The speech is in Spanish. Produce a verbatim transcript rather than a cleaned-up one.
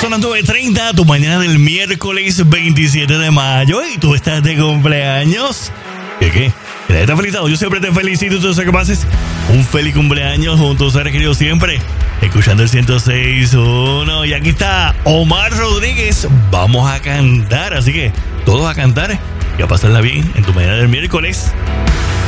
son las nueve treinta, tu mañana del miércoles veintisiete de mayo y tú estás de cumpleaños. ¿Qué qué? ¿Te estás felicitado? Yo siempre te felicito y tú sabes que pases un feliz cumpleaños juntos, seres queridos siempre, escuchando el ciento seis punto uno. Y aquí está Omar Rodríguez. Vamos a cantar, así que todos a cantar y a pasarla bien en tu mañana del miércoles.